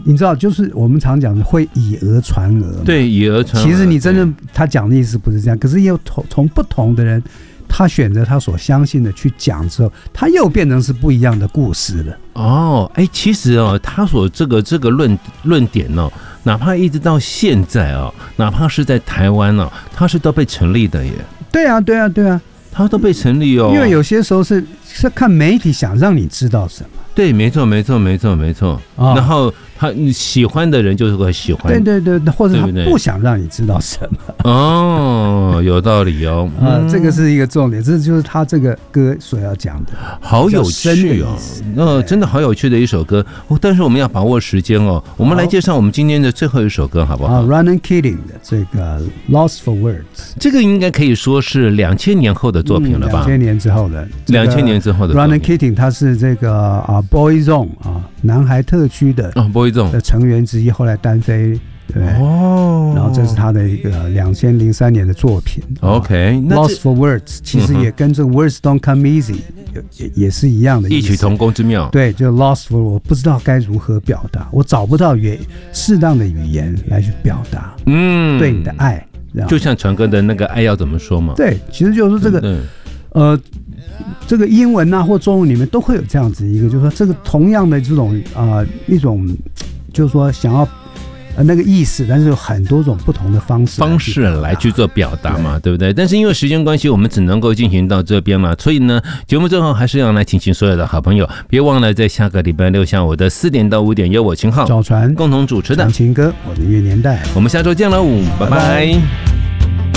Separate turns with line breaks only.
你知道，就是我们常讲的会以讹传讹，
对，以讹传讹。
其实你真正他讲的意思不是这样，可是又从不同的人，他选择他所相信的去讲之后，他又变成是不一样的故事了。
哦，其实他所这个论点哪怕一直到现在哪怕是在台湾他是都被成立的耶。
对啊，他
都被成立
因为有些时候是看媒体想让你知道什么。
对，没错。然后他喜欢的人就是会喜欢，
对，或者他不想让你知道什么。
哦，有道理哦。
这个是一个重点，这就是他这个歌所要讲的。
好有趣哦，真的好有趣的一首歌。但是我们要把握时间我们来介绍我们今天的最后一首歌，好不好
？Ronan Keating 的这个 Lost for Words，
这个应该可以说是2000年后的作品了吧？2000
年之后的
，2000年之后的。
Ronan Keating 他是这个Boyzone 男孩特区的
Boyzone
的成员之一，后来单飞。对，然后这是他的一个2003年的作品。
OK，Lost
for Words 其实也跟这个 Words Don't Come Easy 也是一样的意思，
异曲同工之妙。
对，就 Lost for 我不知道该如何表达，我找不到适当的语言来去表达。对你的爱，
就像传哥的那个爱要怎么说嘛？
对，其实就是这个这个英文或中文里面都会有这样子一个，就是说这个同样的这种一种，就是说想要那个意思，但是有很多种不同的方式
来去做表达嘛， 对不对？但是因为时间关系，我们只能够进行到这边了，所以呢，节目最后还是要来提醒所有的好朋友，别忘了在下个礼拜六下午的4点到5点，由我秦昊、
赵传
共同主持的
情歌我的音乐年代，
我们下周见喽，拜拜。